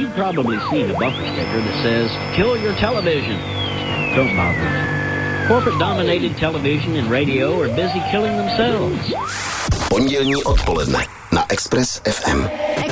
You've probably seen a bumper sticker that says, "Kill your television." Don't bother. Corporate-dominated television and radio are busy killing themselves. Pondělní odpoledne na Express FM.